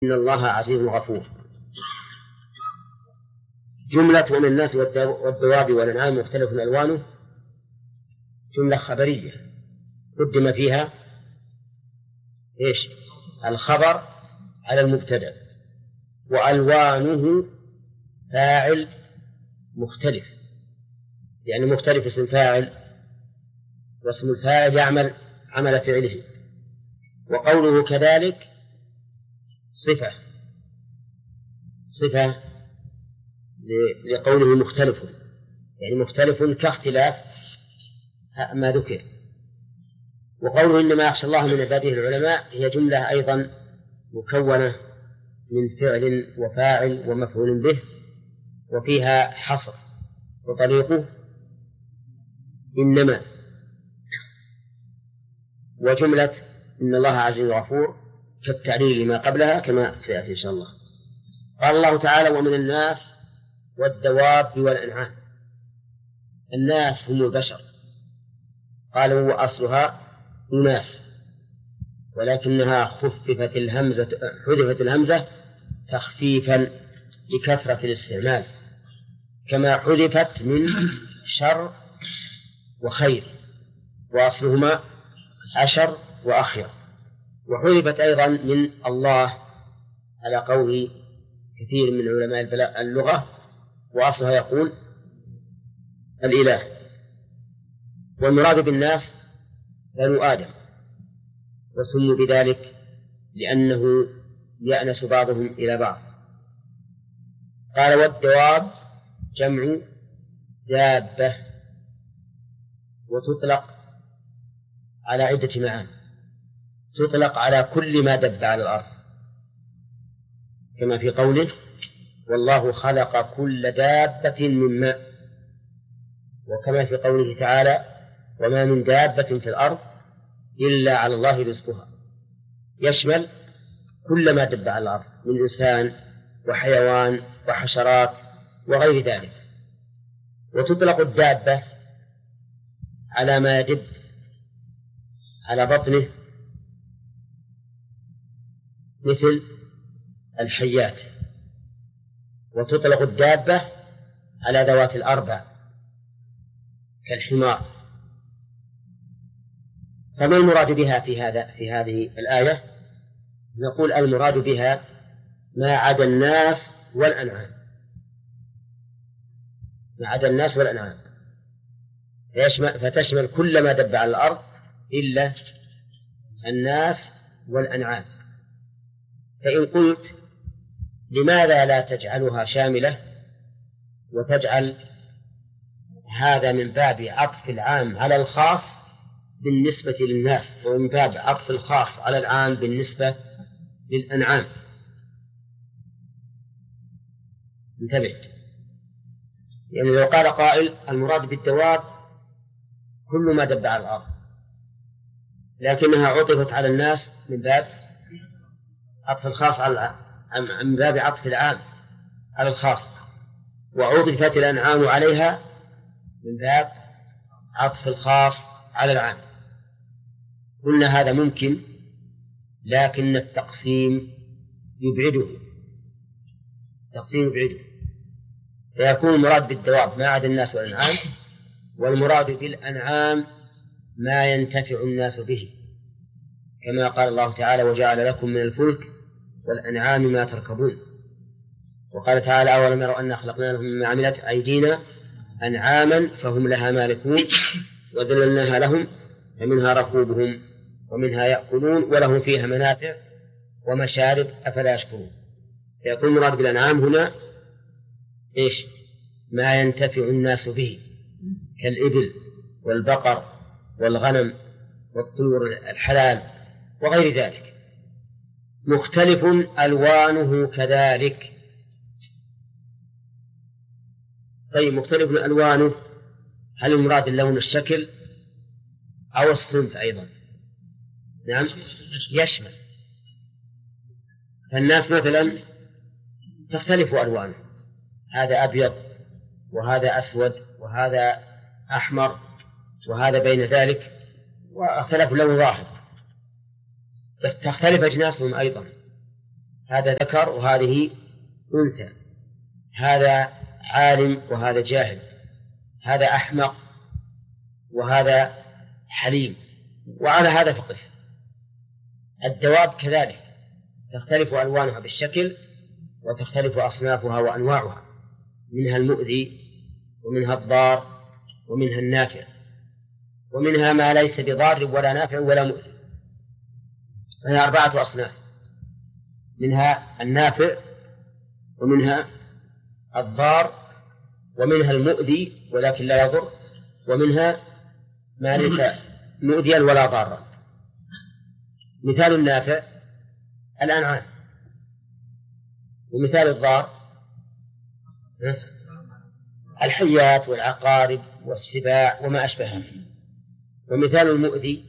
إن الله عزيز غفور. جملة ومن الناس والدواب والأنعام مختلف ألوانه جملة خبرية قدم فيها الخبر على المبتدأ، وألوانه فاعل مختلف، يعني مختلف اسم فاعل، واسم الفاعل يعمل عمل فعله، وقوله كذلك صفة لقوله مختلف، يعني مختلف كاختلاف ما ذكر. وقوله إنما يخشى الله من عباده العلماء هي جملة أيضا مكونة من فعل وفاعل ومفعول به، وفيها حصر، وطريقه إنما. وجملة إن الله عزيز غفور كالتعليل ما قبلها كما سيأتي إن شاء الله. قال الله تعالى ومن الناس والدواب والأنعام. الناس هم البشر، قالوا وأصلها أناس، ولكنها حذفت الهمزة تخفيفا لكثرة الاستعمال، كما حذفت من شر وخير، وأصلهما أشر وأخير. وحذفت أيضا من الله على قول كثير من علماء اللغة، وأصلها يقول الإله. والمراد بالناس بنو آدم، وسموا بذلك لأنه يأنس بعضهم إلى بعض. قال والدواب جمع دابة، وتطلق على عدة معاني. تطلق على كل ما دب على الأرض، كما في قوله والله خلق كل دابة من ماء، وكما في قوله تعالى وما من دابة في الأرض إلا على الله رزقها، يشمل كل ما دب على الأرض من إنسان وحيوان وحشرات وغير ذلك. وتطلق الدابة على ما يدب على بطنه مثل الحيات، وتطلق الدابة على ذوات الأربع كالحمار. فما المراد بها في هذه الآية؟ نقول المراد بها ما عدا الناس والأنعام، ما عدا الناس والأنعام، فتشمل كل ما دب على الأرض إلا الناس والأنعام. فإن قلت لماذا لا تجعلها شاملة وتجعل هذا من باب عطف العام على الخاص بالنسبة للناس، ومن باب عطف الخاص على العام بالنسبة للأنعام؟ انتبه، يعني لو قال قائل المراد بالدواب كل ما دب على الأرض، لكنها عطفت على الناس من باب عطف الخاص على من باب عطف العام على الخاص، وعطفت الأنعام عليها من باب عطف الخاص على العام. قلنا هذا ممكن، لكن التقسيم يبعده، فيكون المراد بالدواب ما عدا الناس والأنعام، والمراد بالأنعام ما ينتفع الناس به، كما قال الله تعالى وجعل لكم من الفلك والأنعام ما تركبون. وقال تعالى أولم يروا أنا خلقنا لهم مما عملت أيدينا أنعاما فهم لها مالكون وذللناها لهم فمنها ركوبهم ومنها يأكلون ولهم فيها منافع ومشارب أفلا يشكرون. فيكون المراد بالأنعام هنا ما ينتفع الناس به كالإبل والبقر والغنم والطيور الحلال وغير ذلك. مختلف ألوانه كذلك. طيب، مختلف ألوانه، هل المراد اللون الشكل أو الصنف أيضا؟ نعم، يشمل. فالناس مثلا تختلف ألوانه، هذا أبيض وهذا أسود وهذا أحمر وهذا بين ذلك، واختلف لون واحد. تختلف أجناسهم أيضا، هذا ذكر وهذه أنثى، هذا عالم وهذا جاهل، هذا أحمق وهذا حليم، وعلى هذا فقس. الدواب كذلك تختلف ألوانها بالشكل وتختلف أصنافها وأنواعها، منها المؤذي ومنها الضار ومنها النافع، ومنها ما ليس بضار ولا نافع ولا مؤذي، فهي 4 أصناف، منها النافع ومنها الضار ومنها المؤذي ولكن لا يضر، ومنها ما ليس مؤذيا ولا ضارا. مثال النافع الأنعام، ومثال الضار الحيات والعقارب والسباع وما أشبهها، ومثال المؤذي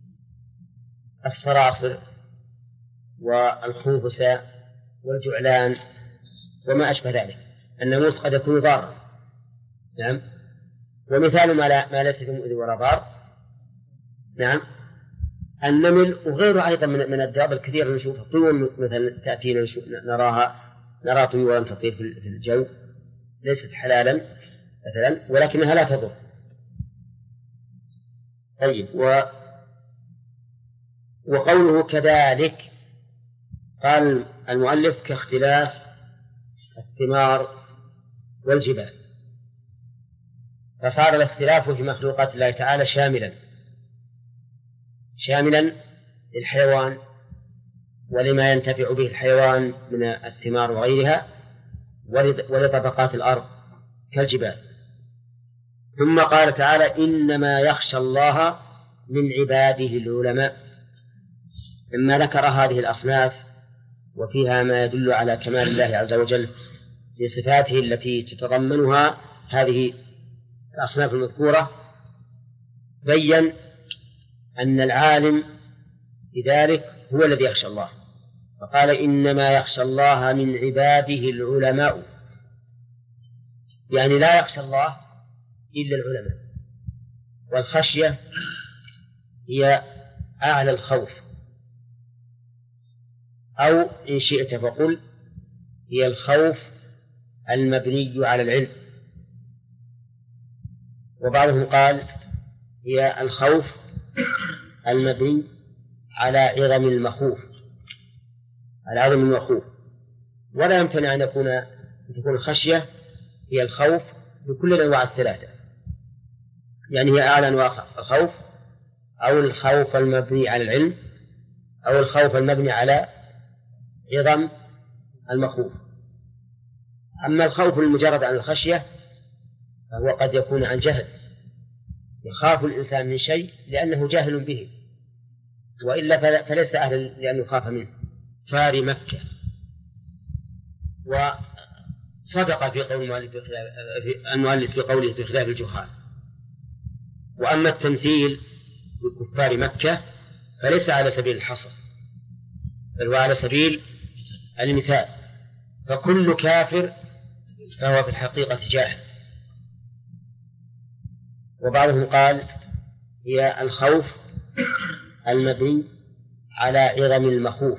الصراصر والخنفساء والجعلان وما أشبه ذلك. الناموس قد يكون ضارا، نعم. ومثال ما ليس بمؤذي ولا ضار، نعم، النمل وغيره أيضا من الدواب الكثير اللي نشوفها. طيور مثلا تأتينا نرى طيورا تطير في الجو ليست حلالا مثلا ولكنها لا تضر. طيب، وقوله كذلك قال المؤلف كاختلاف الثمار والجبال، فصار الاختلاف في مخلوقات الله تعالى شاملا للحيوان ولما ينتفع به الحيوان من الثمار وغيرها، ولطبقات الأرض كالجبال. ثم قال تعالى إنما يخشى الله من عباده العلماء، لما ذكر هذه الأصناف وفيها ما يدل على كمال الله عز وجل في صفاته التي تتضمنها هذه الأصناف المذكورة، بين أن العالم بذلك هو الذي يخشى الله، فقال إنما يخشى الله من عباده العلماء، يعني لا يخشى الله إلا العلماء. والخشية هي أعلى الخوف، أو إن شئت فقل هي الخوف المبني على العلم. وبعضهم قال هي الخوف المبني على عظم المخوف، ولا يمكن أن تكون الخشية هي الخوف بكل الأنواع الثلاثة، يعني هي أعلى أنواع الخوف، أو الخوف المبني على العلم، أو الخوف المبني على عظم المخوف. أما الخوف المجرد عن الخشية فهو قد يكون عن جهل، يخاف الإنسان من شيء لأنه جاهل به، وإلا فليس أهلا لأن يخاف منه. فار مكة. وصدق في قول المؤلف في قوله في خلاف الجهال. وأما التمثيل بكفار مكة فليس على سبيل الحصر، بل هو على سبيل المثال، فكل كافر فهو في الحقيقة جاهل. وبعضهم قال هي الخوف المبني على عظم المخوف،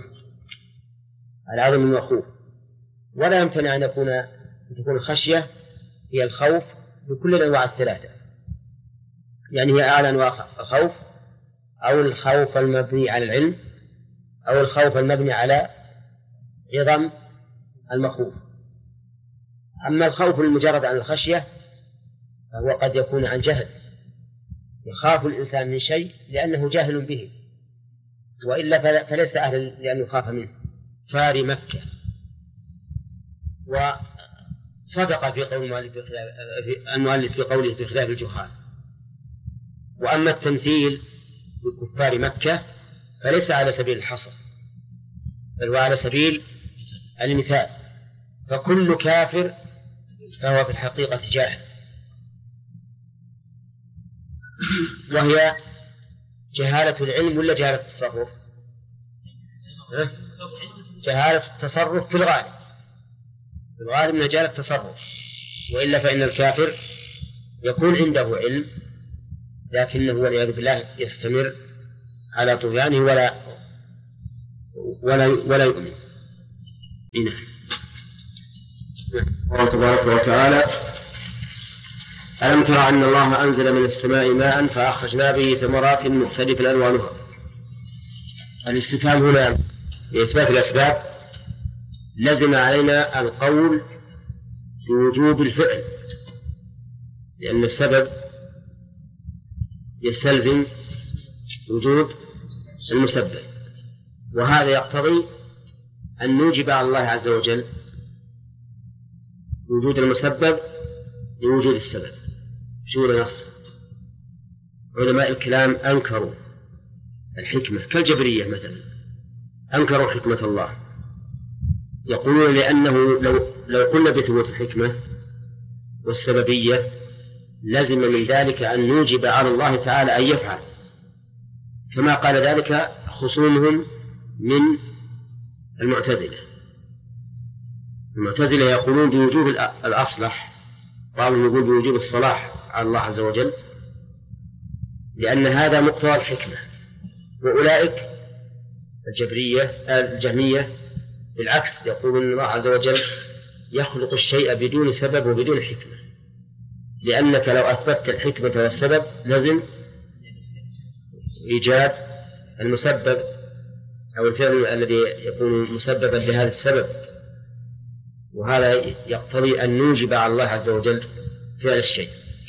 ولا يمكن أن تكون الخشية هي الخوف بكل الأنواع الثلاثة، يعني هي أعلى أنواع الخوف، أو الخوف المبني على العلم، أو الخوف المبني على عظم المخوف. أما الخوف المجرد عن الخشية فهو قد يكون عن جهل، يخاف الإنسان من شيء لأنه جاهل به، وإلا فليس أهلا لأن يخاف منه. فار مكة. وصدق في قول المؤلف في قوله في خلاف الجهال. وأما التمثيل بكفار مكة فليس على سبيل الحصر، بل هو على سبيل المثال، فكل كافر فهو في الحقيقة جاهل. وهي جهالة العلم ولا جهالة التصرف؟ جهالة التصرف في الغالب من جهالة التصرف، وإلا فإن الكافر يكون عنده علم لكنه والعياذ بالله يستمر على طغيانه ولا يؤمن. الله تبارك وتعالى: ألم ترى أن الله أنزل من السماء ماء فأخرجنا به ثمرات مختلفا ألوانها. الاستفهام هنا لإثبات الأسباب لزم علينا القول بوجوب الفعل، لأن السبب يستلزم وجود المسبب، وهذا يقتضي أن نوجب على الله عز وجل وجود المسبب لوجود السبب. شو النص؟ علماء الكلام أنكروا الحكمة كالجبرية مثلا، أنكروا حكمة الله، يقولون لأنه لو قلنا بثبوت الحكمة والسببية لازم من ذلك أن نوجب على الله تعالى أن يفعل، كما قال ذلك خصومهم من المعتزلة. المعتزلة يقولون بوجوب الأصلح، بعضهم يقول بوجوب الصلاح على الله عز وجل، لأن هذا مقتضى الحكمة. وأولئك الجهمية بالعكس يقولون أن الله عز وجل يخلق الشيء بدون سبب وبدون حكمة، لأنك لو أثبتت الحكمة والسبب لازم إيجاد المسبب أو الفعل الذي يكون مسببا لهذا السبب، وهذا يقتضي أن نوجب على الله عز وجل فعل الشيء.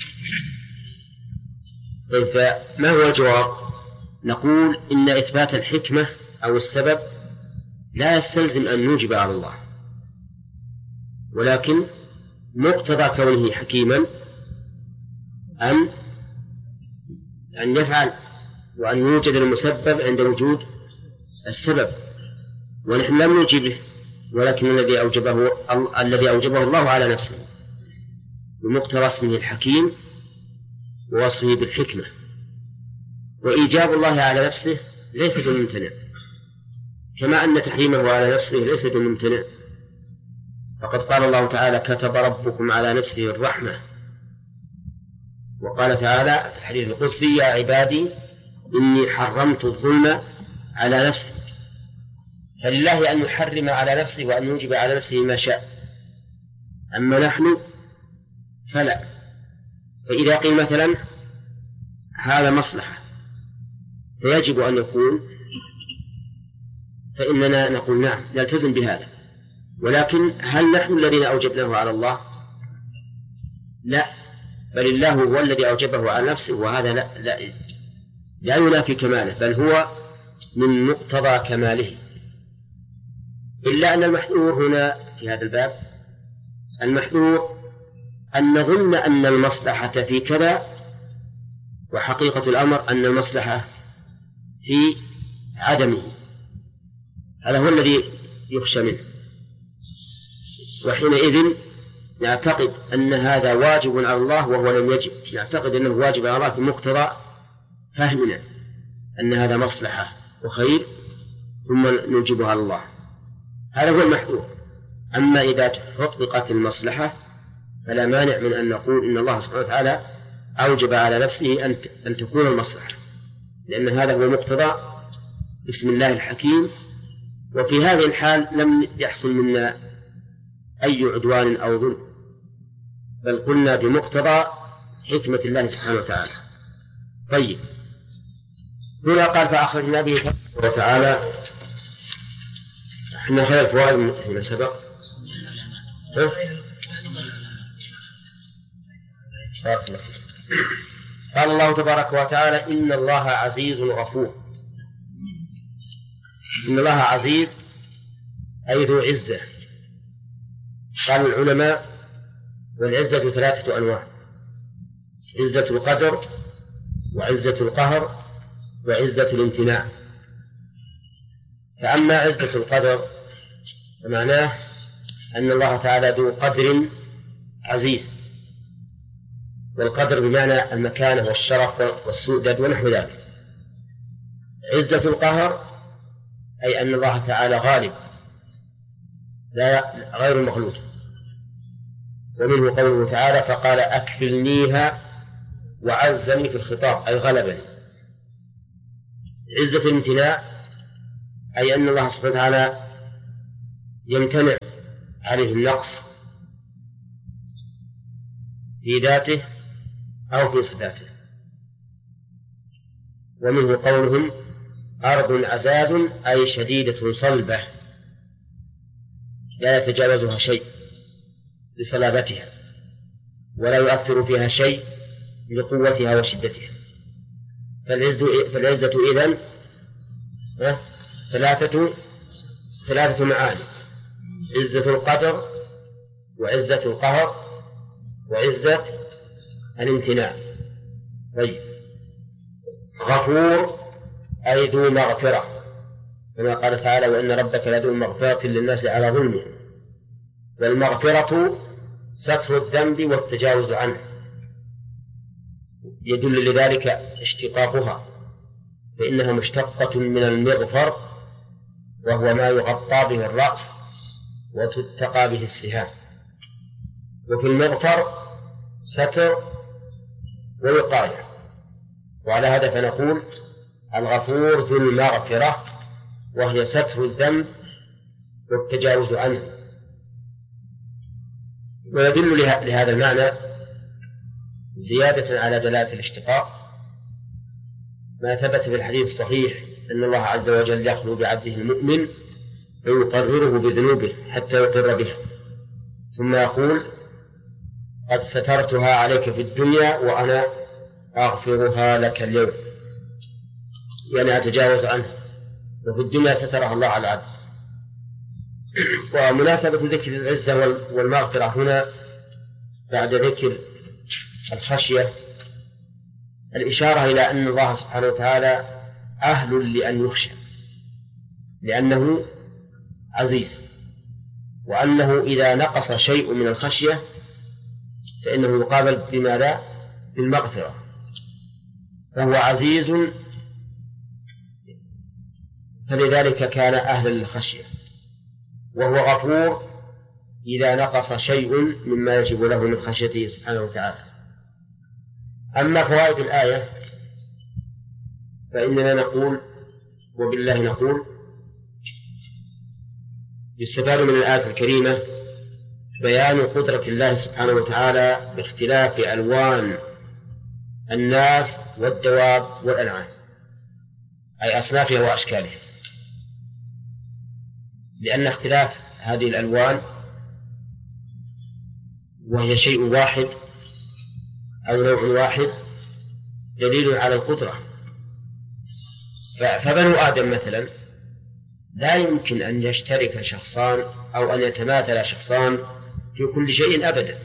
طيب، فما هو الجواب؟ نقول إن إثبات الحكمة أو السبب لا يستلزم أن نوجب على الله، ولكن مقتضى كونه حكيما أن يفعل وأن يوجد المسبب عند وجود السبب، ونحن لم نوجبه، ولكن الذي أوجبه الله على نفسه بمقتضى اسمه الحكيم ووصفه بالحكمة. وإيجاب الله على نفسه ليس بممتنع، كما أن تحريمه على نفسه ليس بممتنع. فقد قال الله تعالى: كتب ربكم على نفسه الرحمة. وقال تعالى في الحديث القدسي: يا عبادي إني حرمت الظلم على نفسي. فلله أن يحرم على نفسه وأن يوجب على نفسه ما شاء، أما نحن فلا. فإذا قيل مثلا هذا مصلحة فيجب أن يكون، فإننا نقول نعم نلتزم بهذا، ولكن هل نحن الذين أوجبناه على الله؟ لا، بل الله هو الذي أوجبه على نفسه، وهذا لا ينافي كماله، بل هو من مقتضى كماله. إلا أن المحذور هنا في هذا الباب، المحذور أن نظن أن المصلحة في كذا، وحقيقة الأمر أن المصلحة في عدمه. هذا هو الذي يخشى منه، وحينئذ نعتقد أن هذا واجب على الله وهو لم يجب، نعتقد أنه واجب على الله بمقتضى فهمنا أن هذا مصلحة وخير ثم نوجبها على الله. هذا هو المحذور. أما إذا تطبقت المصلحة فلا مانع من أن نقول إن الله سبحانه وتعالى أوجب على نفسه أن تكون المصلحة، لأن هذا هو مقتضى بسم الله الحكيم. وفي هذه الحال لم يحصل منا أي عدوان أو ظلم، بل قلنا بمقتضى حكمة الله سبحانه وتعالى. طيب، هنا قال فأخرجنا به وتعالى. احنا خير فوائد فيما سبق. قال الله تبارك وتعالى: إن الله عزيز غفور. إن الله عزيز أي ذو عزة. قال العلماء: والعزة 3 أنواع: عزة القدر، وعزة القهر، وعزة الامتناع. فأما عزة القدر فمعناه أن الله تعالى ذو قدر عزيز، والقدر بمعنى المكانة والشرف والسؤدد ونحو ذلك. عزة القهر أي أن الله تعالى غالب لا غير مغلوب، ومنه قوله تعالى: فقال أكفلنيها وعزني في الخطاب أي غلبني. عزة الامتناع أي أن الله سبحانه وتعالى يمتنع عليه النقص في ذاته أو في صفاته. ومنه قولهم أرض عزاز أي شديدة صلبة لا يتجاوزها شيء لصلابتها ولا يؤثر فيها شيء لقوتها وشدتها. فالعزة إذن ثلاثة معاني: عزة القدر، وعزة القهر، وعزة الامتناع. طيب، غفور أي ذو مغفرة، كما قال تعالى: وإن ربك لذو مغفرة للناس على ظلمهم. والمغفرة ستر الذنب والتجاوز عنه، يدل لذلك اشتقاقها، فإنها مشتقة من المغفر، وهو ما يغطى به الرأس وتتقى به السهام. وفي المغفر ستر ووقاية، وعلى هذا فنقول الغفور ذو المغفرة، وهي ستر الذنب والتجاوز عنه. ويدل لهذا المعنى زيادة على دلالة الاشتقاق ما ثبت في الحديث الصحيح أن الله عز وجل يخلو بعبده المؤمن فيقرره بذنوبه حتى يقر بها، ثم يقول: قد سترتها عليك في الدنيا وأنا أغفرها لك اليوم، يعني أتجاوز عنها. وفي الدنيا سترها الله على العبد. ومناسبة ذكر العزة والمغفرة هنا بعد ذكر الخشية الإشارة إلى أن الله سبحانه وتعالى أهل لأن يخشى، لأنه عزيز، وأنه إذا نقص شيء من الخشية فإنه يقابل بماذا؟ بالمغفرة. فهو عزيز فلذلك كان أهلا للخشية، وهو غفور إذا نقص شيء مما يجب له من خشيته سبحانه وتعالى. أما فوائد الآية فإننا نقول وبالله نقول: يستفاد من الآية الكريمة بيان قدرة الله سبحانه وتعالى باختلاف ألوان الناس والدواب والأنعام، أي أصنافها وأشكالها، لأن اختلاف هذه الألوان وهي شيء واحد أو نوع واحد دليل على القدرة. فبنو آدم مثلا لا يمكن أن يشترك شخصان أو أن يتماثل شخصان في كل شيء أبدا.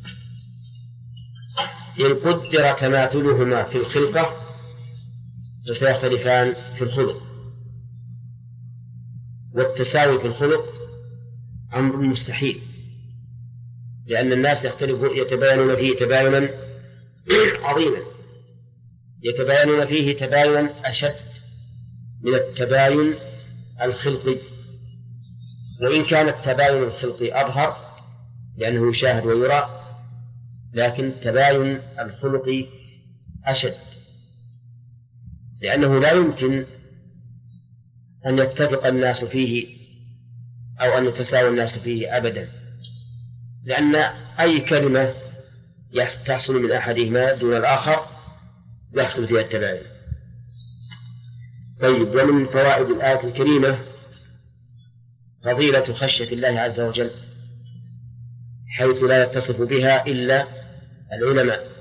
إن قدر تماثلهما في الخلقة فسيختلفان في الخلق، والتساوي في الخلق أمر مستحيل، لأن الناس يتباينون فيه تباينا عظيما، يتباينون فيه تباينا أشد من التباين الخلقي، وإن كان التباين الخلقي أظهر لأنه يشاهد ويرى، لكن التباين الخلقي أشد، لأنه لا يمكن أن يتفق الناس فيه أو أن يتساوى الناس فيه أبدا، لأن أي كلمة تحصل من أحدهما دون الآخر يحصل فيها التباين. طيب، ومن فوائد الآية الكريمة فضيلة خشية الله عز وجل، حيث لا يتصف بها إلا العلماء.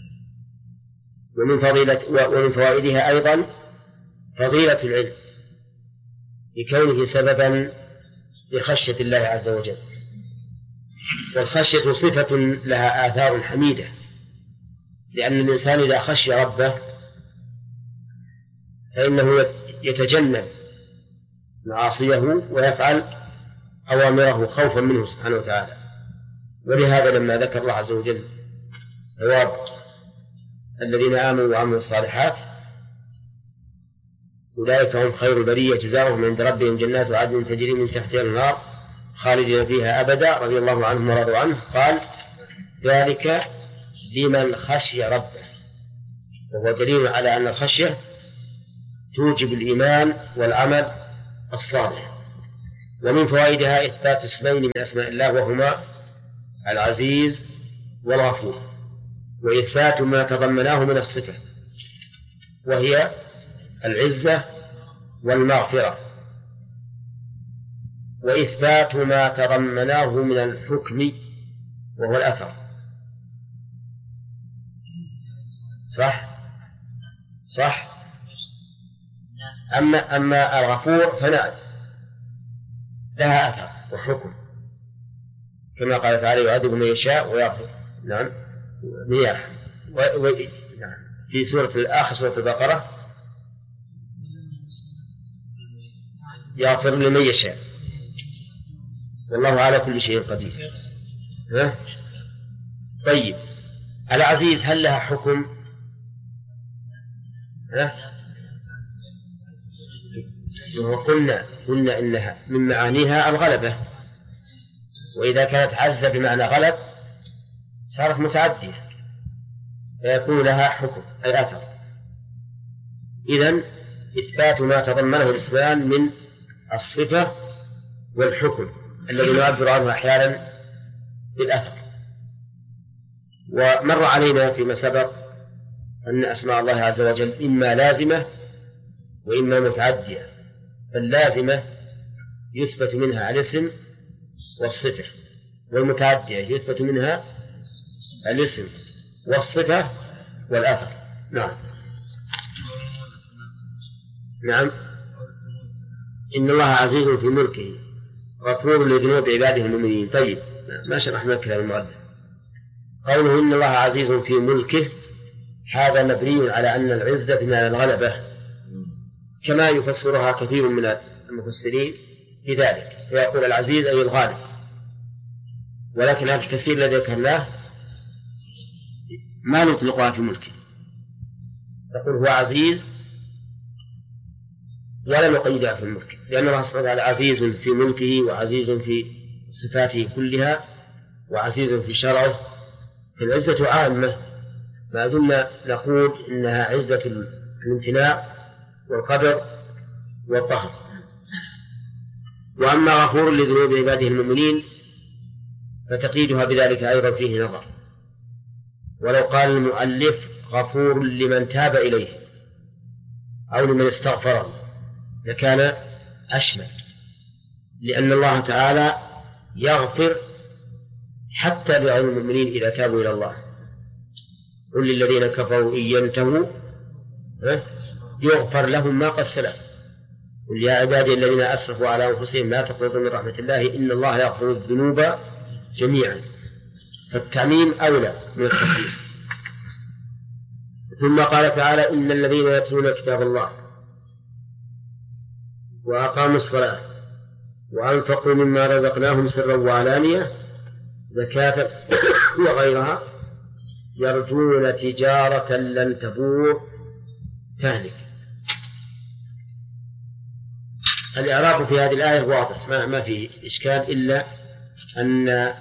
ومن فوائدها أيضا فضيلة العلم لكونه سببا لخشية الله عز وجل. والخشية صفة لها آثار حميدة، لأن الإنسان إذا خشي ربه فإنه يتجنب معاصيه ويفعل أوامره خوفا منه سبحانه وتعالى. ولهذا لما ذكر الله عز وجل ثواب الذين آمنوا وعملوا الصالحات أولئك هم خير البرية جزاؤهم عند ربهم جنات عدن تجري من تحتها الأنهار خالدين فيها أبدا رضي الله عنهم ورضوا عنه. قال: ذلك لمن خشي ربه، وهو دليل على أن الخشية توجب الإيمان والعمل الصالح. ومن فوائدها إثبات اسمين من أسماء الله وهما العزيز والغفور، وإثبات ما تضمناه من الصفة وهي العزة والمغفرة، وإثبات ما تضمناه من الحكم وهو الأثر. صح. أما الغفور فنعم لها أثر وحكم، كما قال تعالى يعذب من يشاء ويغفر. نعم من يرحم. نعم في سورة الآخر سورة البقرة يغفر لمن يشاء والله على كل شيء قدير. طيب العزيز هل لها حكم؟ قلنا إنها من معانيها الغلبة، وإذا كانت عزة بمعنى غلب صارت متعدية فيكون لها حكم أي أثر. إذن إثبات ما تضمنه الإسلام من الصفة والحكم الذي نعبر عنه أحيانا بالأثر. ومر علينا فيما سبق أن أسماء الله عز وجل إما لازمة وإما متعدية، فاللازمة يثبت منها الاسم والصفة، والمتعدية يثبت منها الاسم والصفة والأثر. نعم إن الله عزيز في ملكه غفور لذنوب عباده المؤمنين. طيب ما شرحنا كلام المؤلف. قوله إن الله عزيز في ملكه هذا مبني على أن العزة بمعنى الغلبة كما يفسرها كثير من المفسرين في ذلك، فيقول العزيز أي الغالب، ولكن هذا التفسير الذي ذكرناه ما نطلقها في ملكه، تقول هو عزيز ولا نقيدها في الملك، لأن الله سبحانه وتعالى عزيز في ملكه وعزيز في صفاته كلها وعزيز في شرعه. العزة عامة ما دمنا نقول إنها عزة الامتناع والقدر والقهر. وأما غفور لذنوب عباده المؤمنين فتقييدها بذلك أيضا فيه نظر، ولو قال المؤلف غفور لمن تاب إليه أو لمن استغفره لكان أشمل، لأن الله تعالى يغفر حتى لغير المؤمنين إذا تابوا إلى الله. قل للذين كفروا إن ينتهوا يغفر لهم ما قد سلف، قل يا عبادي الذين أسرفوا على أنفسهم لا تقنطوا من رحمة الله إن الله يغفر الذنوب جميعا، فالتعميم أولى من التخصيص. ثم قال تعالى إن الذين يتلون كتاب الله وأقاموا الصلاة وأنفقوا مما رزقناهم سرا وعلانية زكاة وغيرها يرجون تجارة لن تبور تهلك. الإعراب في هذه الآية واضح ما في إشكال، إلا أن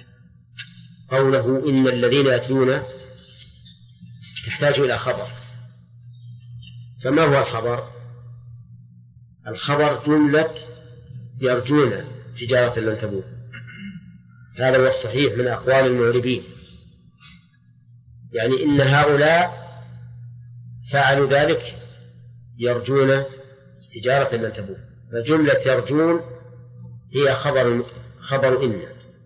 قوله إن الذين يتلون تحتاج إلى خبر. فما هو الخبر؟ الخبر جملة يرجون تجارة لن تبور، هذا هو الصحيح من أقوال المعربين، يعني إن هؤلاء فعلوا ذلك يرجون تجارة لن تبور، فجملة يرجون هي خبر إن.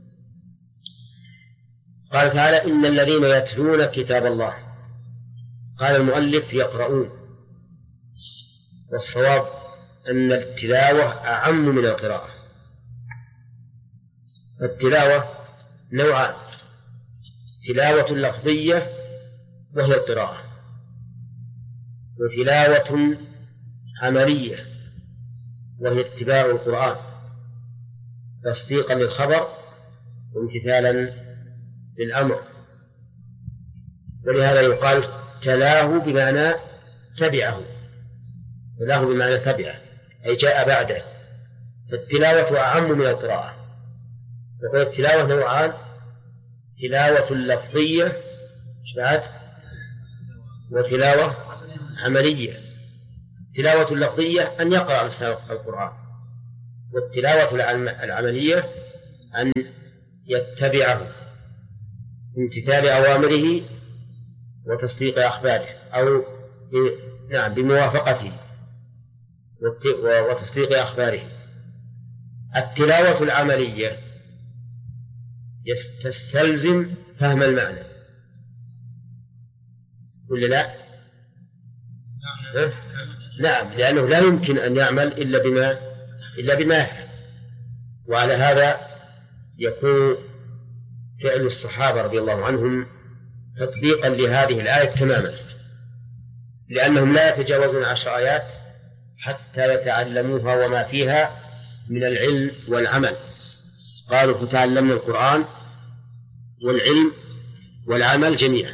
قال تعالى إن الذين يتلون كتاب الله، قال المؤلف يقرؤون، والصواب أن التلاوة أعم من القراءة. التلاوة نوعان، تلاوة لفظية وهي القراءة، وتلاوة عملية وهي اتباع القرآن تصديقا للخبر وامتثالا للأمر. ولهذا يقال تلاه بمعنى تبعه، تلاه بمعنى تبعه أي جاء بعده، فالتلاوة أعم من القراءة. وقال التلاوة نوعان، تلاوة لفظية وتلاوة عملية. التلاوة اللفظية أن يقرأ الإنسان القرآن، والتلاوة العملية أن يتبعه بامتثال أوامره وتصديق أخباره، أو نعم بموافقته وتصديق أخباره. التلاوة العملية تستلزم فهم المعنى ولا لا؟ نعم، لأنه لا يمكن أن يعمل إلا بما يفهم. وعلى هذا يكون فعل الصحابة رضي الله عنهم تطبيقا لهذه الآية تماما، لأنهم لا يتجاوزون 10 آيات حتى يتعلموها وما فيها من العلم والعمل. قالوا فتعلمنا القرآن والعلم والعمل جميعا.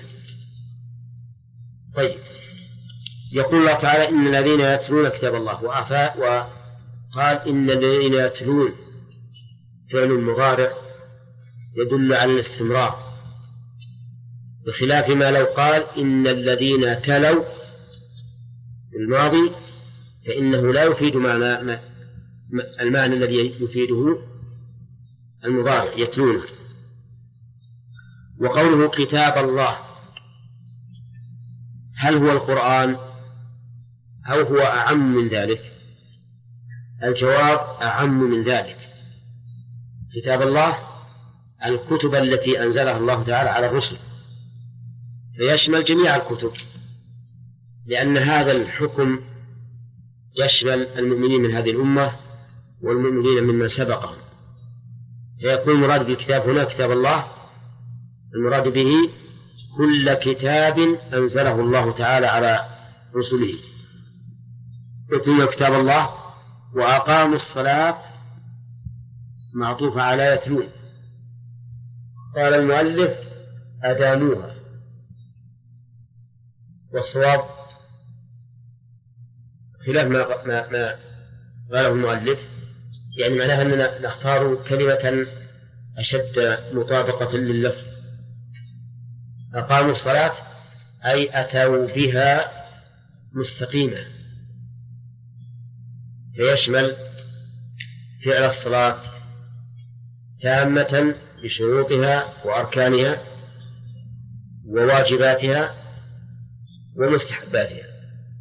طيب، يقول الله تعالى إن الذين يتلون كتاب الله وقال إن الذين يتلون فعل مضارع يدل على الاستمرار، بخلاف ما لو قال إن الذين تلوا الماضي فإنه لا يفيد المعنى الذي يفيده المضارع يتلونه. وقوله كتاب الله هل هو القرآن أو هو أعم من ذلك؟ الجواب أعم من ذلك. كتاب الله الكتب التي أنزلها الله تعالى على الرسل، فيشمل جميع الكتب، لأن هذا الحكم يشمل المؤمنين من هذه الأمة والمؤمنين ممن سبقهم، فيكون المراد بالكتاب هنا كتاب الله، المراد به كل كتاب أنزله الله تعالى على رسله. يتلون كتاب الله وأقاموا الصلاة معطوفة على يتلون. قال المؤلف أداموها، والصواب خلاف ما قاله المؤلف، يعني معناها أننا نختار كلمة أشد مطابقة لللفظ. أقاموا الصلاة أي أتوا بها مستقيمة، فيشمل فعل الصلاة تامة بشروطها وأركانها وواجباتها ومستحباتها.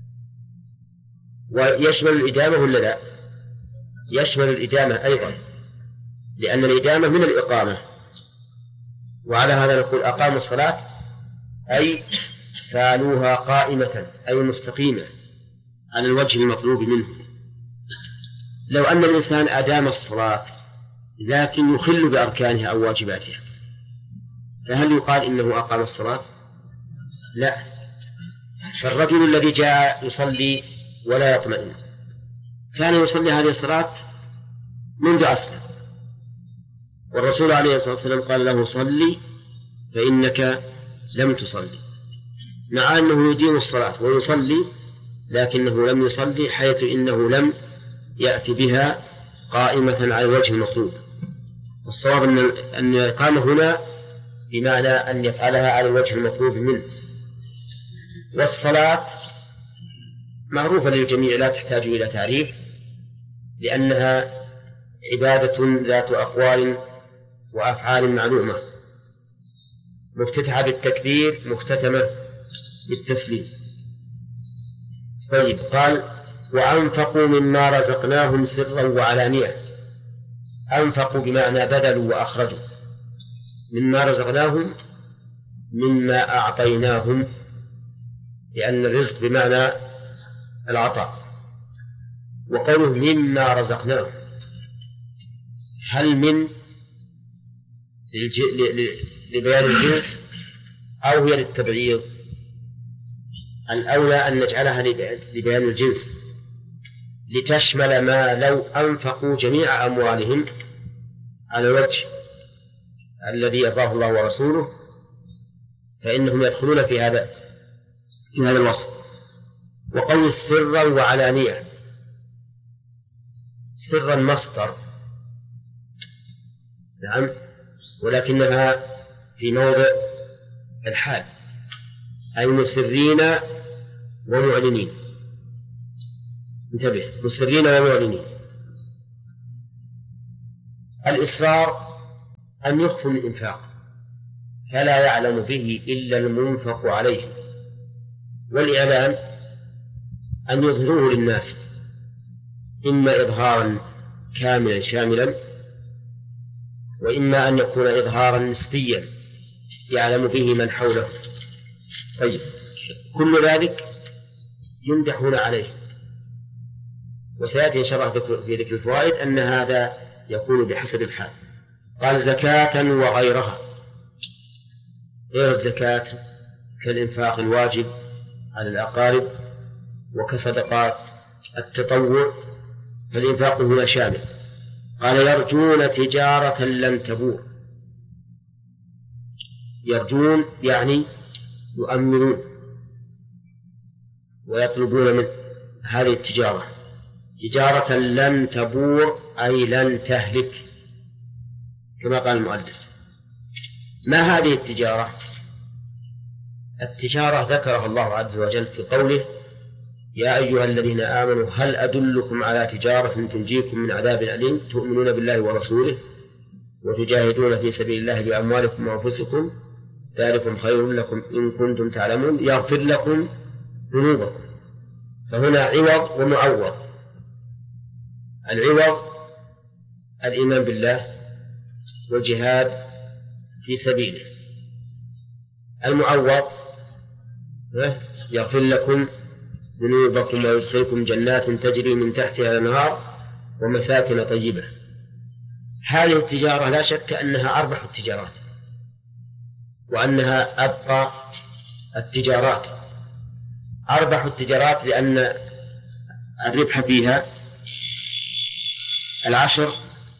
ويشمل الإدامة ولا لا؟ يشمل الإدامة أيضا، لأن الإدامة من الإقامة. وعلى هذا نقول أقاموا الصلاة أي فعلوها قائمة أي مستقيمة على الوجه المطلوب منه. لو أن الإنسان أدام الصلاة لكن يخل بأركانها أو واجباتها، فهل يقال إنه أقام الصلاة؟ لا. فالرجل الذي جاء يصلي ولا يطمئن كان يصلي هذه الصلاة منذ أسلم، والرسول عليه الصلاة والسلام قال له صلي فإنك لم تصلي، مع أنه يدين الصلاة ويصلي لكنه لم يصلي، حيث إنه لم يأتي بها قائمة على الوجه المطلوب. الصواب أن الإقامة هنا بمعنى أن يفعلها على الوجه المطلوب منه. والصلاة معروفة للجميع لا تحتاج إلى تعريف، لأنها عبادة ذات أقوال وأفعال معلومة، مفتتحة بالتكبير مختتمة بالتسليم. طيب، قال وأنفقوا مما رزقناهم سرا وعلانية. أنفقوا بمعنى بذلوا وأخرجوا، مما رزقناهم مما أعطيناهم، لأن الرزق بمعنى العطاء. وقوله مما رزقناهم، هل من لبيان الجنس أو هي للتبعيض؟ الأولى أن نجعلها لبيان الجنس لتشمل ما لو أنفقوا جميع أموالهم على الوجه الذي يرضاه الله ورسوله فإنهم يدخلون في هذا الوصف. وقول سرا وعلانية، سرا مصدر نعم، ولكنها في موضع الحال، أي مسرين ومعلنين. انتبه، مسرين ومعلنين. الإصرار أن يخفوا الإنفاق فلا يعلم به إلا المنفق عليه، والإعلان أن يظهروه للناس إما إظهارا كاملا شاملا، وإما أن يكون إظهارا نسبيا يعلم به من حوله. طيب، كل ذلك يمدحون عليه، وسيأتي إن شاء الله في ذكر الفوائد أن هذا يكون بحسب الحال. قال زكاة وغيرها، غير الزكاة كالإنفاق الواجب على الأقارب وكصدقات التطوع، فالإنفاق هنا شامل. قال يرجون تجارة لن تبور. يرجون يعني يؤمنون ويطلبون من هذه التجارة تجارة لن تبور أي لن تهلك، كما قال المؤلف. ما هذه التجارة؟ التجارة ذكرها الله عز وجل في قوله يا أيها الذين آمنوا هل أدلكم على تجارة تنجيكم من عذاب أليم تؤمنون بالله ورسوله وتجاهدون في سبيل الله بأموالكم وأنفسكم ذلكم خير لكم إن كنتم تعلمون يغفر لكم ذنوبكم. فهنا عوض ومعوض. العوض الإيمان بالله والجهاد في سبيله، المعوض يغفر لكم ذنوبكم ويدخلكم جنات تجري من تحتها الأنهار ومساكن طيبة. هذه التجارة لا شك أنها أربح التجارات وأنها أبقى التجارات، أربح التجارات لأن الربح فيها 10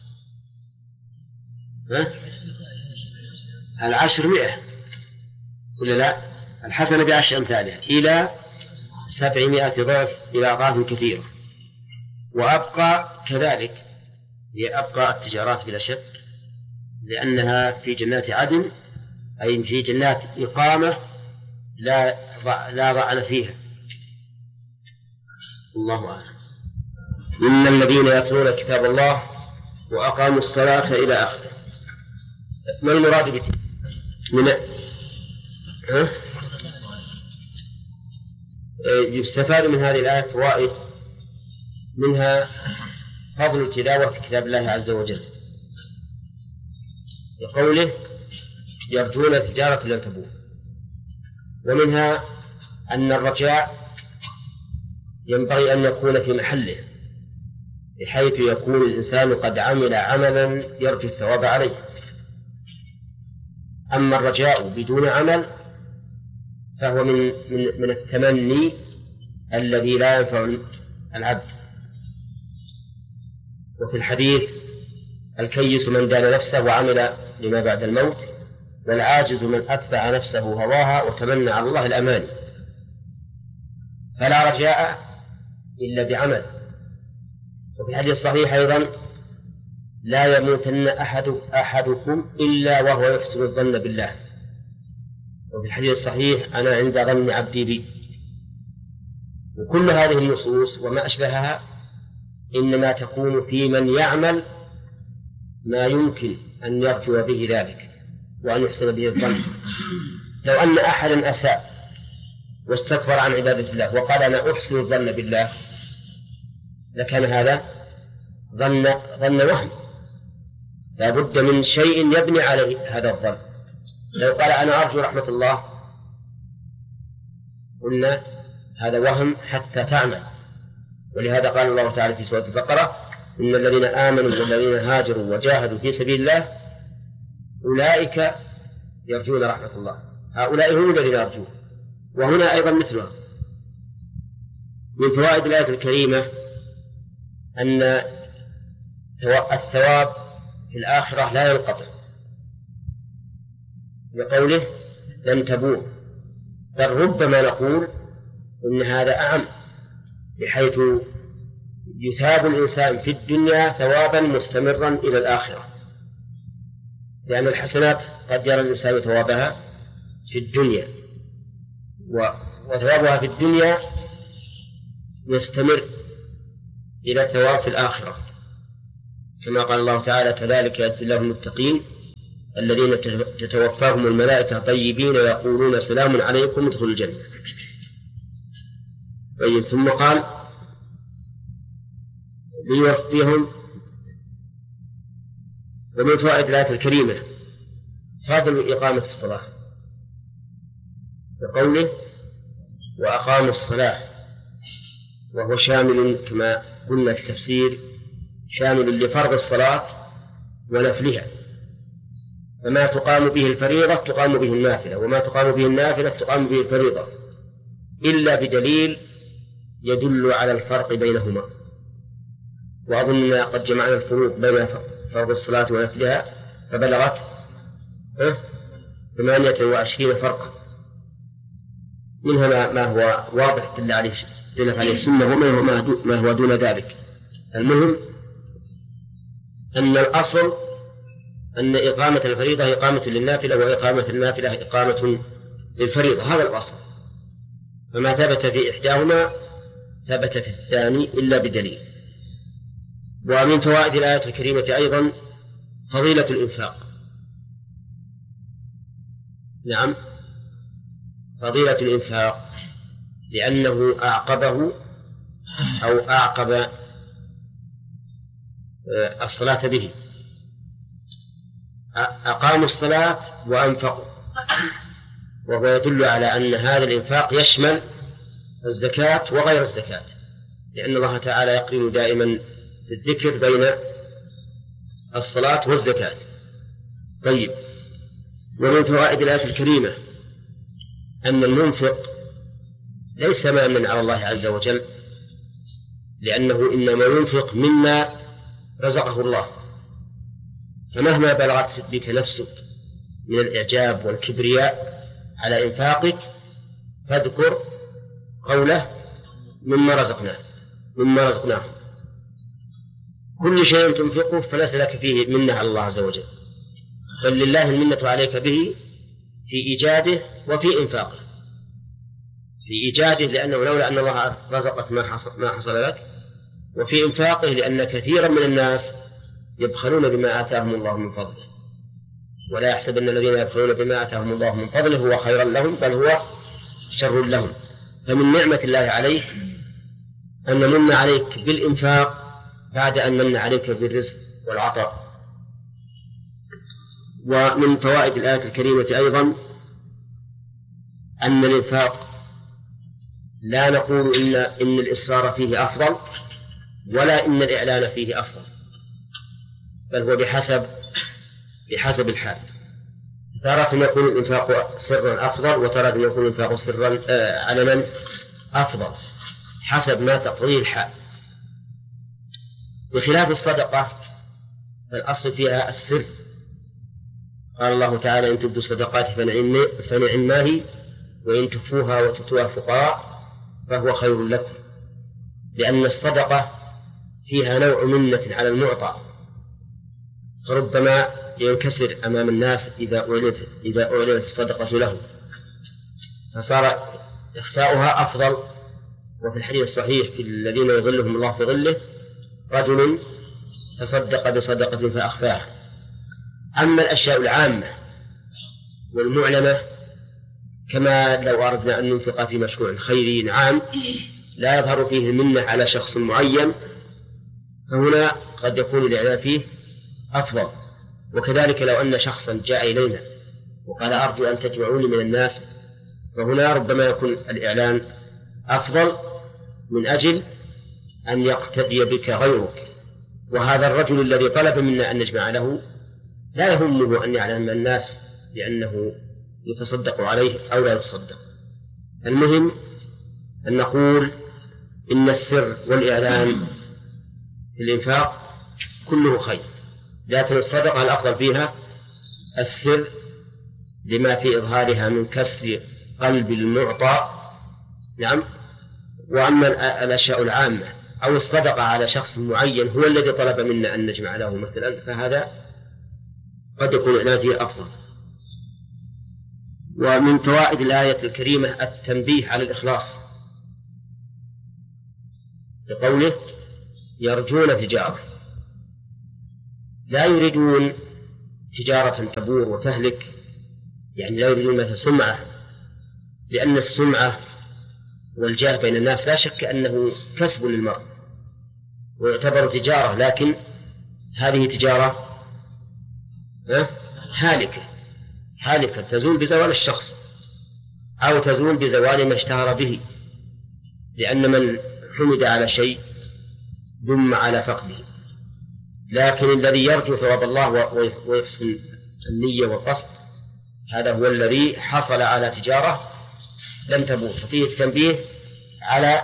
100 ولا لا؟ الحسنة ب10 أمثالها إلى 700 ضعف إلى أضعاف كثيرة. وأبقى كذلك هي أبقى التجارات بلا شك، لأنها في جنات عدن أي في جنات إقامة لا ضعن فيها. الله أعلم. إن الذين يتلون كتاب الله وأقاموا الصلاة إلى آخره. ما المراد من يستفاد من هذه الآية فوائد، منها فضل تلاوة كتاب الله عز وجل لقوله يرجون تجارة لن تبور، ومنها أن الرجاء ينبغي أن يكون في محله بحيث يكون الإنسان قد عمل عملا يرجو الثواب عليه. أما الرجاء بدون عمل فهو من التمني الذي لا ينفع العبد. وفي الحديث الكيس من دان نفسه وعمل لما بعد الموت، والعاجز من أتبع نفسه هواها وتمنى على الله الأماني. فلا رجاء إلا بعمل. وفي الحديث الصحيح أيضا لا يموتن أحدكم إلا وهو يحسن الظن بالله. وفي الحديث الصحيح أنا عند ظن عبدي بي. وكل هذه النصوص وما أشبهها إنما تكون في من يعمل ما يمكن أن يرجو به ذلك وأن يحسن به الظن. لو أن أحدا أساء واستكبر عن عبادة الله وقال أنا أحسن الظن بالله لكان هذا ظن وهم، لا بد من شيء يبني عليه هذا الظن. لو قال أنا أرجو رحمة الله قلنا هذا وهم حتى تعمل. ولهذا قال الله تعالى في سورة البقرة إن الذين آمنوا والذين هاجروا وجاهدوا في سبيل الله أولئك يرجون رحمة الله. هؤلاء هم الذين يرجون. وهنا أيضا مثلها. من فوائد الآية الكريمة أن الثواب في الآخرة لا ينقطع لقوله لن تبور، بل ربما نقول إن هذا أعم، بحيث يثاب الإنسان في الدنيا ثوابا مستمرا إلى الآخرة، لأن الحسنات قد يرى الإنسان ثوابها في الدنيا وثوابها في الدنيا يستمر إلى ثواب في الآخرة، كما قال الله تعالى: كذلك يجزي الله المتقين الذين تتوفاهم الملائكة طيبين يقولون سلام عليكم ادخلوا الجنة. طيب، ثم قال: ليوفيهم. ومن فوائد الآية الكريمة فضل إقامة الصلاة، بقوله: وأقاموا الصلاة، وهو شامل كما قلنا في التفسير، شامل لفرض الصلاة ونفلها، فما تقام به الفريضة تقام به النافلة، وما تقام به النافلة تقام به الفريضة، إلا بدليل يدل على الفرق بينهما. وأظننا قد جمعنا الفروق بين فرض الصلاة ونفلها فبلغت 28 فرقا، منها ما هو واضح دلت عليه السنة، وما هو دون ذلك. المهم أن الأصل أن إقامة الفريضة إقامة للنافلة، وإقامة النافلة إقامة للفريضة، هذا الأصل. فما ثبت في إحداهما ثبت في الثاني إلا بدليل. ومن فوائد الآية الكريمة أيضا فضيلة الإنفاق. نعم، فضيلة الإنفاق، لأنه أعقبه أو أعقب الصلاة به. أقاموا الصلاة وأنفقوا، وهو يدل على أن هذا الإنفاق يشمل الزكاة وغير الزكاة، لأن الله تعالى يقرن دائما في الذكر بين الصلاة والزكاة. طيب، ومن فوائد الآية الكريمة أن المنفق ليس مامنا على الله عز وجل، لأنه إنما ينفق مما رزقه الله، فمهما بلغت بك نفسك من الإعجاب والكبرياء على إنفاقك فاذكر قوله: مما رزقناه. كل شيء تنفقه فليس لك فيه منة على الله عز وجل، بل لله المنة عليك به في إيجاده وفي إنفاقه. في إيجاده لأنه لولا أن الله رزقك ما حصل لك، وفي إنفاقه لأن كثيرا من الناس يبخلون بما آتاهم الله من فضله، ولا يحسبن الذين يبخلون بما آتاهم الله من فضله هو خيرا لهم، بل هو شر لهم. فمن نعمة الله عليك أن من عليك بالإنفاق بعد أن من عليك بالرزق والعطاء. ومن فوائد الآية الكريمة أيضا أن الإنفاق لا نقول إن الإصرار فيه أفضل ولا إن الإعلان فيه أفضل، بل هو بحسب الحال. تارة يكون الإنفاق سرا أفضل، وتارة يكون الإنفاق سرا علنا أفضل، حسب ما تقضيه الحال. بخلاف الصدقة فالأصل فيها السر. قال الله تعالى: إن تبدوا الصدقات فنعم ما هي، وإن تخفوها وتؤتوها الفقراء فهو خير لكم، لأن الصدقة فيها نوع منة على المعطى، فربما ينكسر أمام الناس إذا أعلنت الصدقة له، فصار إخفاؤها أفضل. وفي الحديث الصحيح في الذين يظلهم الله في ظله رجل تصدق بصدقة فأخفاها. أما الأشياء العامة والمعلنة، كما لو أردنا أن ننفق في مشروع خيري عام لا يظهر فيه المنة على شخص معين، فهنا قد يكون الإعلان فيه أفضل. وكذلك لو أن شخصا جاء إلينا وقال: أرجو أن تجمعوني من الناس، فهنا ربما يكون الإعلان أفضل من أجل أن يقتدي بك غيرك. وهذا الرجل الذي طلب منا أن نجمع له لا يهمه أن يعلم من الناس لأنه يتصدق عليه أو لا يتصدق. المهم أن نقول إن السر والإعلان في الإنفاق كله خير، لكن الصدقة الأفضل فيها السر لما في إظهارها من كسر قلب المعطى. نعم. وأما الأشياء العامة أو الصدقة على شخص معين هو الذي طلب منا أن نجمع له مثلا، فهذا قد يكون الإعلان فيه أفضل. ومن فوائد الآية الكريمة التنبيه على الإخلاص، بقوله: يرجون تجارة. لا يريدون تجارة تبور وتهلك، يعني لا يريدون مثل سمعة، لأن السمعة والجاه بين الناس لا شك أنه كسب للمرء ويعتبر تجارة، لكن هذه تجارة هالكة تزول بزوال الشخص أو تزول بزوال ما اشتهر به، لأن من حمد على شيء ذم على فقده. لكن الذي يرجو ثواب الله ويحسن النية والقصد هذا هو الذي حصل على تجارة لم تبور. ففيه التنبيه على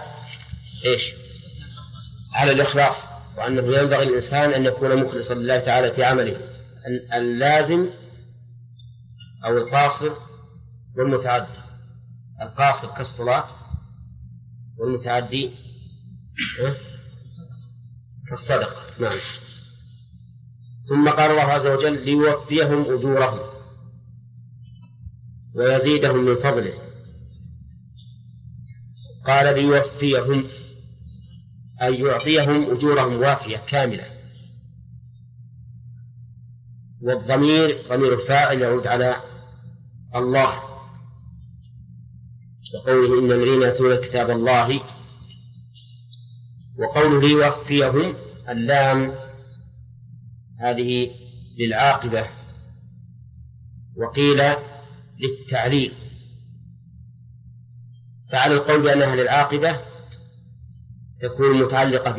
على الإخلاص، وأنه ينبغي الإنسان أن يكون مخلصا لله تعالى في عمله، اللازم أو القاصر والمتعدي. القاصر كالصلاة، والمتعدي كالصدقة. نعم. ثم قال الله عز وجل ليوفيهم أجورهم ويزيدهم من فضله. قال ليوفيهم أي يعطيهم أجورهم وافية كاملة، والضمير ضمير الفاعل يعود على الله، وقوله إن الذين يتلون كتاب الله. وقوله ليوفيهم اللام هذه للعاقبة، وقيل للتعليل، فعلى القول بأنها للعاقبة تكون متعلقة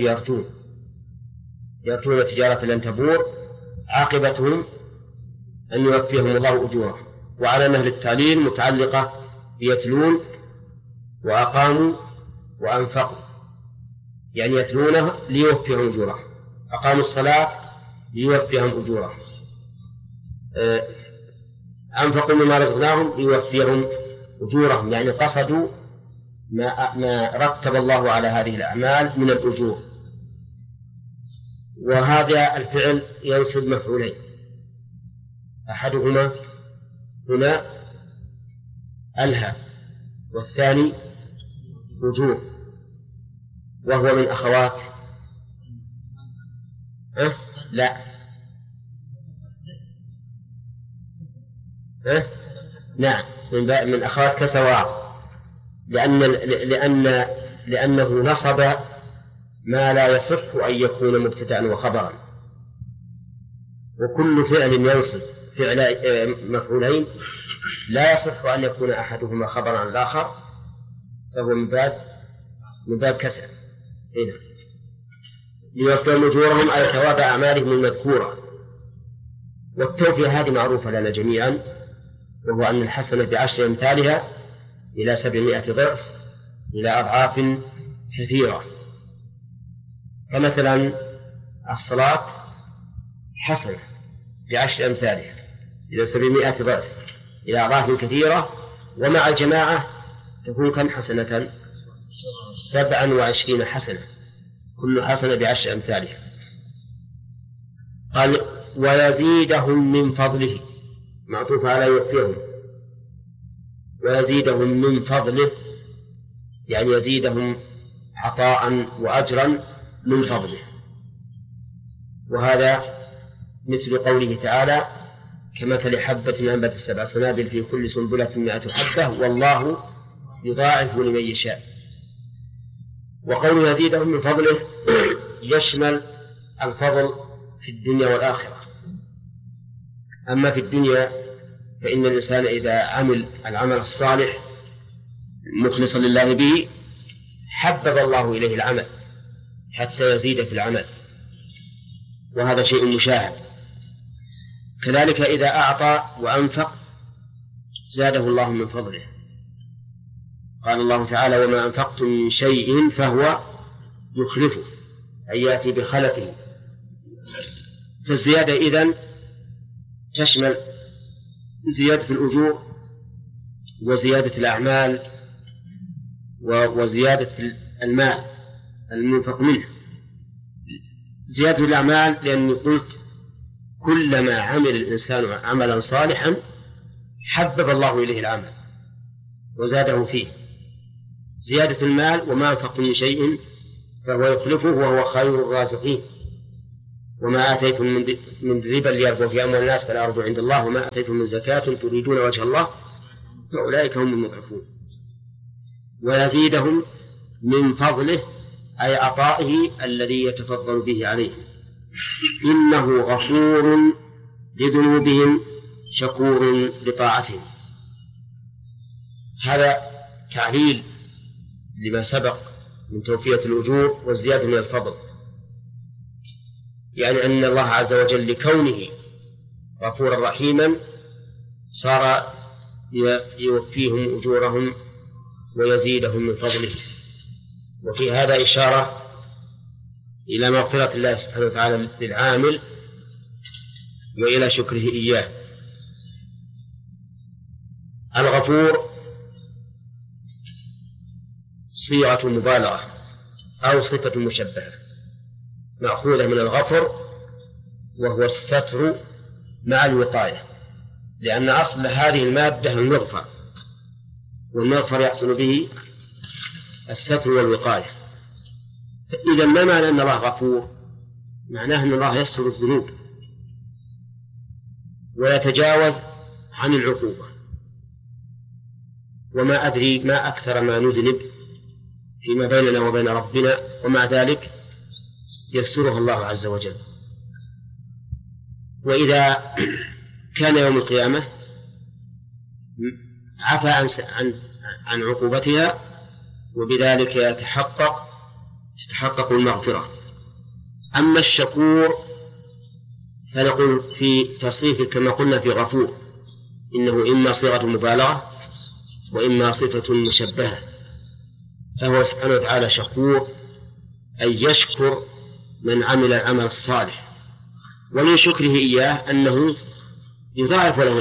يرجون تجارة لن تبور، عاقبتهم أن يوفيهم الله أجورهم. وعلى أنها للتعليل متعلقة بيتلون وأقاموا وأنفقوا، يعني يتلونه ليوفيهم أجورهم، أقاموا الصلاة ليوفيهم أجورهم، أنفقوا مما رزقناهم ليوفيهم أجورهم، يعني قصدوا ما رتب الله على هذه الأعمال من الأجور. وهذا الفعل ينصب مفعولين، أحدهما هنا ألهى، والثاني أجور، وهو من أخوات لا نعم من أخوات كسوار، لأنه نصب ما لا يصح أن يكون مبتدأ وخبرا، وكل فعل ينصب فعل مفعولين لا يصح أن يكون أحدهما خبرا عن الآخر، فهو من باب كسر. ليوفيهم أجورهم أي ثواب أعمالهم المذكورة. والتوفية هذه معروفة لنا جميعا، وهو أن الحسنة بعشر أمثالها إلى 700 ضعف إلى أضعاف كثيرة. فمثلا الصلاة حسنة بعشر أمثالها إلى 700 ضعف إلى أضعاف كثيرة، ومع الجماعة تكون كم حسنة؟ 27 حسنة، كل حسنة بعشر أمثالها. قال ويزيدهم من فضله، معطوف على يوفيهم، ويزيدهم من فضله يعني يزيدهم عطاء وأجرا من فضله. وهذا مثل قوله تعالى كمثل حبة أنبتت 7 سنابل في كل سنبلة 100 حبة والله يضاعف لمن يشاء. وقوله يزيدهم من فضله يشمل الفضل في الدنيا والآخرة. أما في الدنيا فإن الإنسان إذا عمل العمل الصالح مخلصا لله به حبب الله إليه العمل حتى يزيد في العمل، وهذا شيء مشاهد. كذلك إذا أعطى وأنفق زاده الله من فضله. قال الله تعالى وما أنفقتم من شيء فهو يخلفه، أي يأتي بخلفه. فالزيادة إذن تشمل زيادة الأجور وزيادة الأعمال وزيادة المال المنفق منه. زيادة الأعمال لأني قلت كلما عمل الإنسان عملا صالحا حبب الله إليه العمل وزاده فيه. زيادة المال وما أنفقتم من شيء فهو يخلفه وهو خير الرازقين. وما آتيتم من ربا ليربو في أموال الناس فلا يربو عند الله وما آتيتم من زكاة تريدون وجه الله فأولئك هم المضعفون. ويزيدهم من فضله أي عطائه الذي يتفضل به عليهم، إنه غفور لذنوبهم شكور لطاعتهم. هذا تعليل لما سبق من توفية الأجور وزيادة من الفضل، يعني أن الله عز وجل لكونه غفورا رحيما صار يوفيهم أجورهم ويزيدهم من فضله. وفي هذا إشارة إلى مغفرة الله سبحانه وتعالى للعامل وإلى شكره إياه. الغفور صيغة مبالغة أو صفة مشبهة مأخوذة من الغفر وهو الستر مع الوقاية، لأن أصل هذه المادة المغفر، والمغفر يحصل به الستر والوقاية. إذا ما معنى أن الله غفور؟ معناه أن الله يستر الذنوب ويتجاوز عن العقوبة. وما أدري ما أكثر ما نذنب فيما بيننا وبين ربنا، ومع ذلك يسترها الله عز وجل. وإذا كان يوم القيامة عفى عن عقوبتها، وبذلك يتحقق المغفرة. أما الشكور فنقول في تصريف كما قلنا في غفور إنه إما صيغة مبالغة وإما صفة مشبهة، فهو سبحانه وتعالى شكور أي يشكر من عمل العمل الصالح، ومن شكره إياه أنه يضاعف له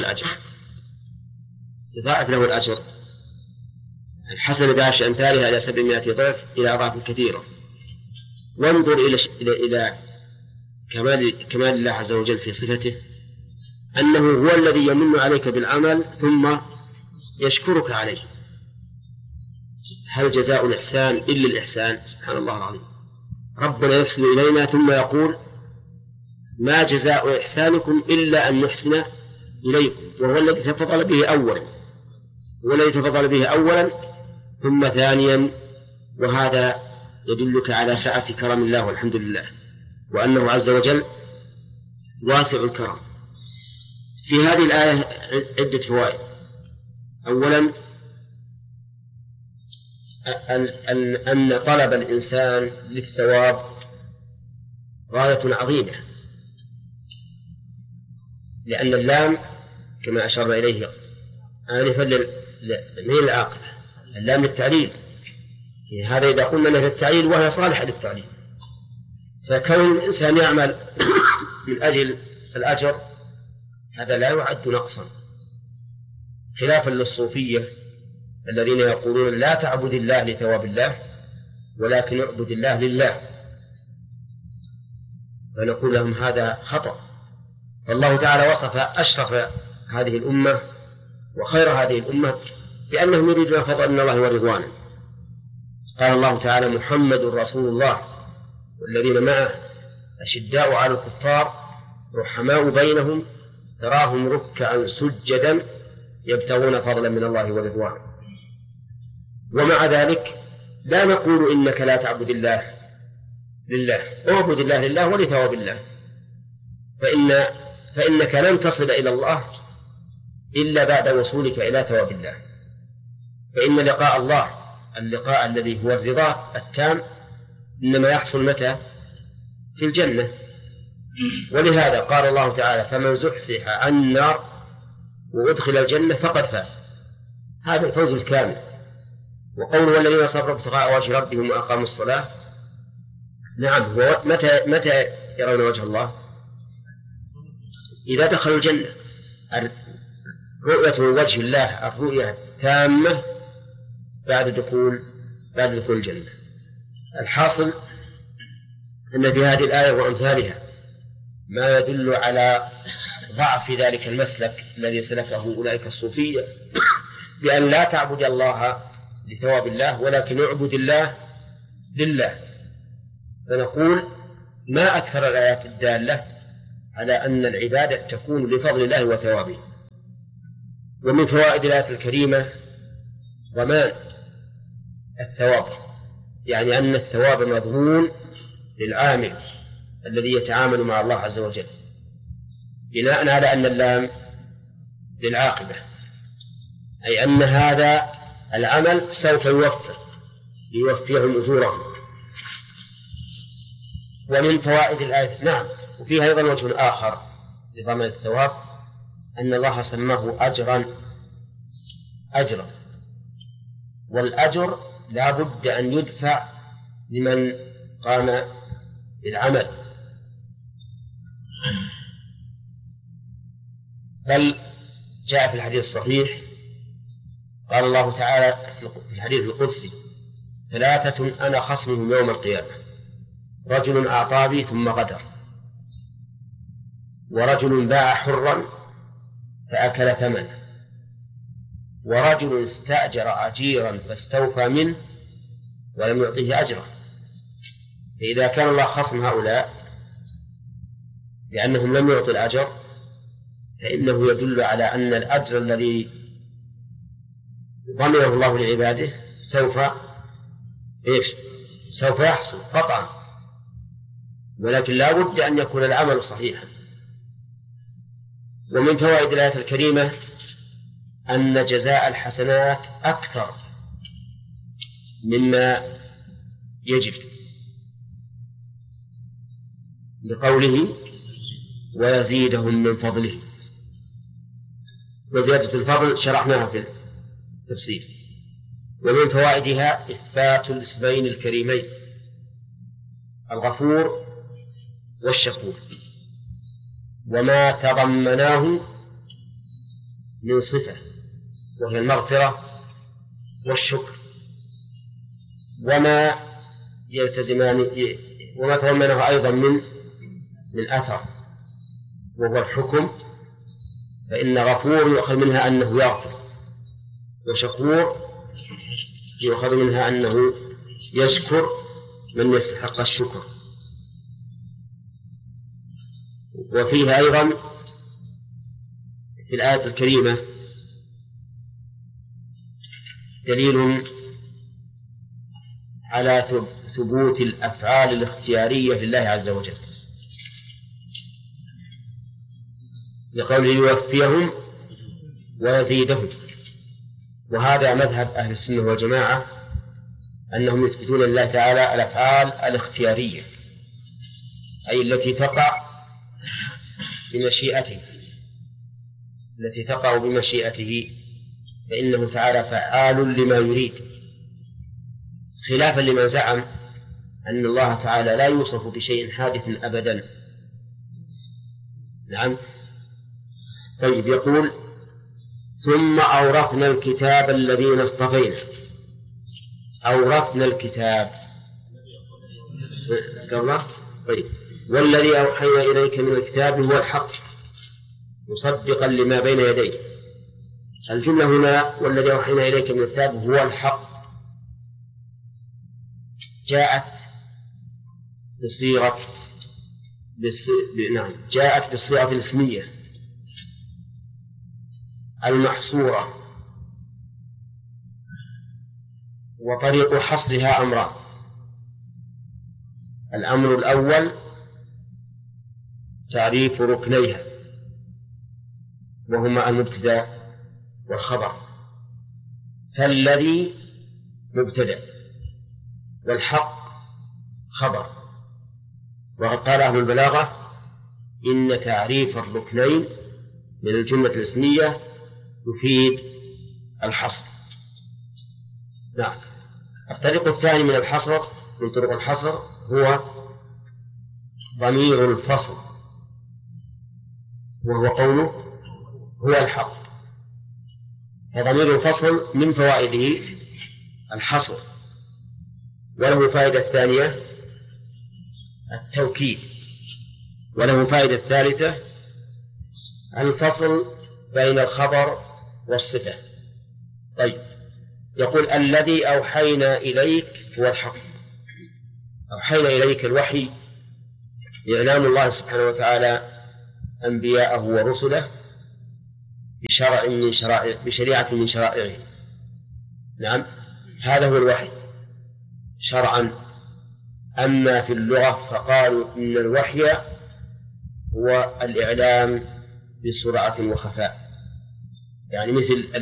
الأجر الحسنة بعشر أمثالها إلى 700 ضعف إلى أضعاف كثيرة. وانظر إلى كمال الله عز وجل في صفته أنه هو الذي يمن عليك بالعمل ثم يشكرك عليه. هل جزاء الإحسان إلا الإحسان؟ سبحان الله العظيم. ربنا يحسن إلينا ثم يقول ما جزاء إحسانكم إلا أن نحسن إليكم، وهو الذي تفضل به أولا ثم ثانيا. وهذا يدلك على سعة كرم الله والحمد لله، وأنه عز وجل واسع الكرم. في هذه الآية عدة فوائد. أولا أن طلب الإنسان للثواب غاية عظيمة، لأن اللام كما أشرنا إليه آنفا من العاقبة، اللام للتعليل. هذا إذا قلنا أنها للتعليل وهي صالحة للتعليل، فكون الإنسان يعمل من أجل الأجر هذا لا يعد نقصا، خلافا للصوفية الذين يقولون لا تعبد الله لثواب الله ولكن اعبد الله لله، فنقول لهم هذا خطأ. فالله تعالى وصف أشرف هذه الأمة وخير هذه الأمة بأنهم يريدون فضلا من الله ورضوانا. قال الله تعالى محمد رسول الله والذين معه أشداء على الكفار رحماء بينهم تراهم ركعا سجدا يبتغون فضلا من الله ورضوانا. ومع ذلك لا نقول إنك لا تعبد الله لله، اعبد الله لله ولثواب الله، فإنك لن تصل إلى الله إلا بعد وصولك إلى ثواب الله. فإن لقاء الله اللقاء الذي هو الرضا التام إنما يحصل متى؟ في الجنة. ولهذا قال الله تعالى فمن زحزح عن النار وأدخل الجنة فقد فاز. هذا الفوز الكامل. وقول والذين صبروا ابتغاء وجه ربهم وأقاموا الصلاة، نعم، متى يرون وجه الله؟ إذا دخلوا الجنة. رؤية وجه الله الرؤية التامة بعد دخول الجنة. الحاصل أن في هذه الآية وأمثالها ما يدل على ضعف ذلك المسلك الذي سلكه أولئك الصوفية بأن لا تعبد الله لثواب الله ولكن اعبد الله لله. فنقول ما أكثر الآيات الدالة على أن العبادة تكون لفضل الله وثوابه. ومن فوائد الآية الكريمة ضمان الثواب، يعني أن الثواب مضمون للعامل الذي يتعامل مع الله عز وجل، بناء على أن اللام للعاقبة، أي أن هذا العمل سوف يوفيهم أجورهم. ومن فوائد الآية نعم، وفيها أيضا وجه آخر لضمان الثواب، أن الله سماه أجرا، والأجر لا بد أن يدفع لمن قام بالعمل، بل جاء في الحديث الصحيح قال الله تعالى في الحديث القدسي: 3 أنا خصمهم يوم القيامة: رجل أعطى بي ثم غدر، ورجل باع حرا فأكل ثمنه، ورجل استأجر أجيرا فاستوفى منه ولم يعطيه أجره. فإذا كان الله خصم هؤلاء لأنهم لم يعطوا الأجر، فإنه يدل على أن الأجر الذي ضمنه الله لعباده سوف يحصل قطعا، ولكن لا بد أن يكون العمل صحيحا. ومن فوائد الآية الكريمة أن جزاء الحسنات أكثر مما يجب، لقوله: ويزيدهم من فضله. وزيادة الفضل شرحناها في التفسير. ومن فوائدها إثبات الاسمين الكريمين الغفور والشكور، وما تضمناه من صفة وهي المغفرة والشكر، وما تضمنه أيضا من أثر وهو الحكم. فإن غفور يؤخذ منها أنه يغفر، وشكور يؤخذ منها أنه يشكر من يستحق الشكر. وفيها أيضا في الآية الكريمة دليل على ثبوت الأفعال الاختيارية لله عز وجل، لقوله: يوفيهم ويزيدهم. وهذا مذهب أهل السنة والجماعة، أنهم يثبتون لله تعالى الأفعال الاختيارية، أي التي تقع بمشيئته، فإنه تعالى فعال لما يريد، خلافا لمن زعم أن الله تعالى لا يوصف بشيء حادث أبدا. نعم. طيب، يقول: ثم أورثنا الكتاب الذين اصطفينا. أورثنا الكتاب قبله. طيب، والذي أوحينا إليك من الكتاب هو الحق مصدقا لما بين يديه. الجملة هنا والذي أوحينا إليك من الكتاب هو الحق جاءت بالصيغة الاسمية المحصورة، وطريق حصرها أمران: الأمر الأول تعريف ركنيها وهما المبتدأ والخبر، فالذي مبتدأ والحق خبر. وقد قال أهل البلاغة: إن تعريف الركنين من الجملة الاسمية يفيد الحصر. نعم. الطريق الثاني من طرق الحصر هو ضمير الفصل، وهو قوله هو الحق. فضمير الفصل من فوائده الحصر، وله فائدة ثانية التوكيد، وله فائدة ثالثة الفصل بين الخبر والصفة. طيب، يقول: الذي أوحينا إليك هو الحق. أوحينا إليك الوحي إعلام الله سبحانه وتعالى أنبياءه ورسله بشريعة من شرائعه. نعم، هذا هو الوحي شرعا. أما في اللغة فقالوا إن الوحي هو الإعلام بسرعة وخفاء، يعني مثل